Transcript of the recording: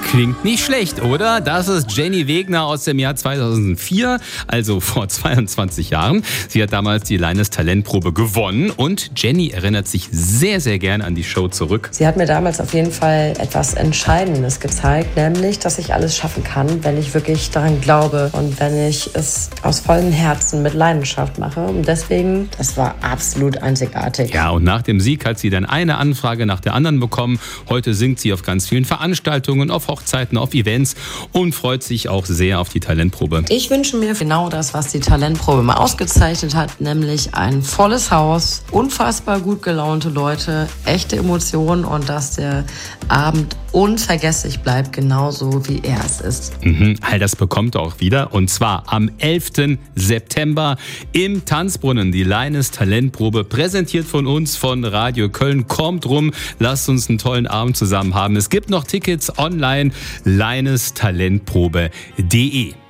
Klingt nicht schlecht, oder? Das ist Jenny Wegner aus dem Jahr 2004, also vor 22 Jahren. Sie hat damals die Leines Talentprobe gewonnen und Jenny erinnert sich sehr, sehr gern an die Show zurück. Sie hat mir damals auf jeden Fall etwas Entscheidendes gezeigt, nämlich, dass ich alles schaffen kann, wenn ich wirklich daran glaube und wenn ich es aus vollem Herzen mit Leidenschaft mache. Und deswegen, das war absolut einzigartig. Ja, und nach dem Sieg hat sie dann eine Anfrage nach der anderen bekommen. Heute singt sie auf ganz vielen Veranstaltungen, auf Hochzeiten, auf Events und freut sich auch sehr auf die Talentprobe. Ich wünsche mir genau das, was die Talentprobe mal ausgezeichnet hat, nämlich ein volles Haus, unfassbar gut gelaunte Leute, echte Emotionen und dass der Abend unvergesslich bleibt, genauso wie er es ist. All das bekommt er auch wieder und zwar am 11. September im Tanzbrunnen. Die Leines Talentprobe, präsentiert von uns von Radio Köln. Kommt rum, lasst uns einen tollen Abend zusammen haben. Es gibt noch Tickets online, leinestalentprobe.de.